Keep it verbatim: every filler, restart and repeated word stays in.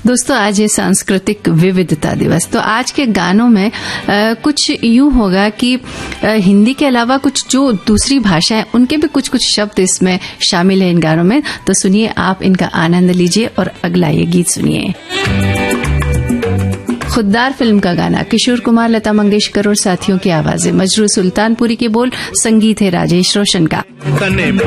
दोस्तों, आज है सांस्कृतिक विविधता दिवस। तो आज के गानों में आ, कुछ यूं होगा कि आ, हिंदी के अलावा कुछ जो दूसरी भाषाएं उनके भी कुछ कुछ शब्द इसमें शामिल है इन गानों में। तो सुनिए, आप इनका आनंद लीजिए और अगला ये गीत सुनिए। खुददार फिल्म का गाना, किशोर कुमार, लता मंगेशकर और साथियों की आवाजें, मजरू सुल्तानपुरी के बोल, संगीत है राजेश रोशन का।